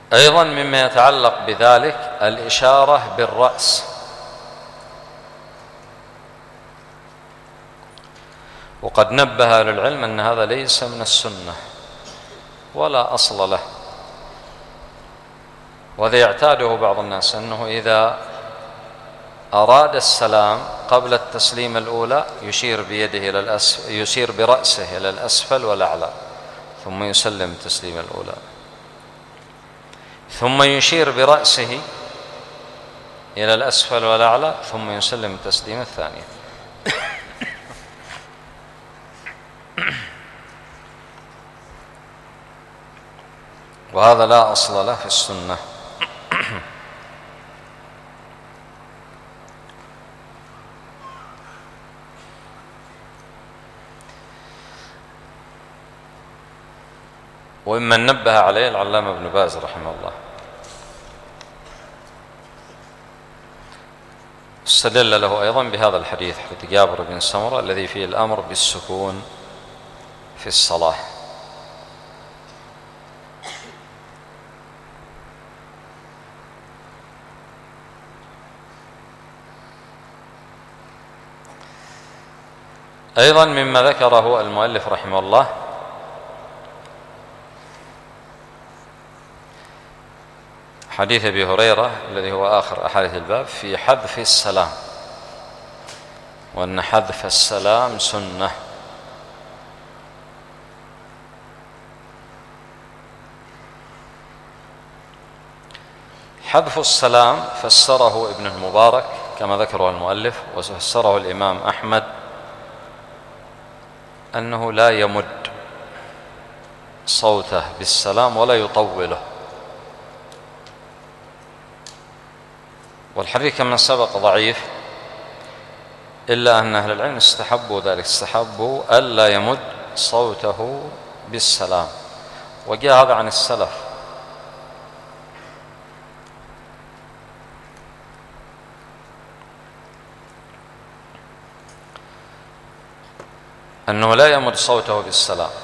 أيضا مما يتعلق بذلك الإشارة بالرأس، وقد نبه أهل العلم أن هذا ليس من السنة ولا أصل له، وهذا يعتاده بعض الناس أنه إذا أراد السلام قبل التسليم الأولى يشير بيده إلى الأسفل، يشير برأسه إلى الأسفل والأعلى ثم يسلم التسليم الأولى، ثم يشير برأسه إلى الأسفل والأعلى ثم يسلم التسليم الثاني. وهذا لا أصل له في السنة. وممن نبه عليه العلامة ابن باز رحمه الله، استدل له أيضا بهذا الحديث، حديث جابر بن سمرة الذي فيه الأمر بالسكون في الصلاة. أيضا مما ذكره المؤلف رحمه الله حديث أبي هريرة الذي هو آخر أحاديث الباب في حذف السلام، وأن حذف السلام سنة. حذف السلام فسره ابن المبارك كما ذكره المؤلف، وفسره الإمام أحمد أنه لا يمد صوته بالسلام ولا يطوله، والحديث كما سبق ضعيف، إلا أن أهل العلم استحبوا ذلك، استحبوا ألا يمد صوته بالسلام، وجاء هذا عن السلف. أنه لا يمد صوته بالسلام،